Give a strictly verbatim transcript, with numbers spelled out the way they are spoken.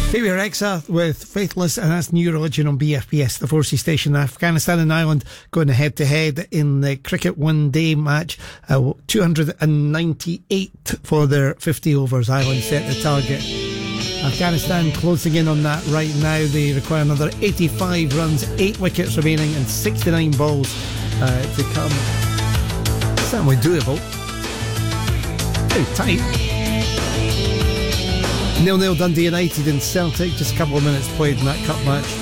Baby Rexha with Faithless, and that's New Religion on B F B S, the four C station. Afghanistan and Ireland going head to head in the cricket one day match. Uh, two hundred ninety-eight for their fifty overs. Ireland set the target. Afghanistan closing in on that right now. They require another eighty-five runs, eight wickets remaining, and sixty-nine balls uh, to come. Certainly doable. Very tight. nil nil Dundee United and Celtic, just a couple of minutes played in that cup match.